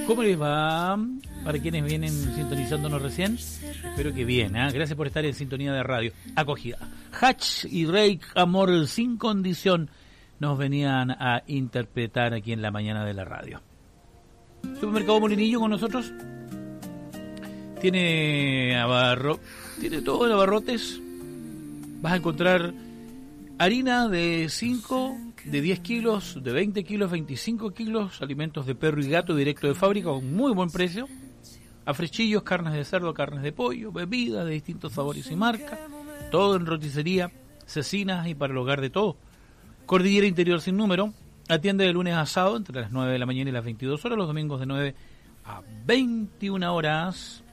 ¿Cómo les va? Para quienes vienen sintonizándonos recién, espero que bien, ¿eh? Gracias por estar en sintonía de radio. Acogida. Hatch y Rake, Amor sin condición, nos venían a interpretar aquí en la mañana de la radio. Supermercado Molinillo con nosotros. Tiene todo de abarrotes. Vas a encontrar harina de 5, de 10 kilos, de 20 kilos, 25 kilos, alimentos de perro y gato directo de fábrica con muy buen precio, afrechillos, carnes de cerdo, carnes de pollo, bebidas de distintos sabores y marcas, todo en roticería, cecinas y para el hogar de todo. Cordillera Interior sin número, atiende de lunes a sábado entre las 9 de la mañana y las 22 horas, los domingos de 9 a 21 horas.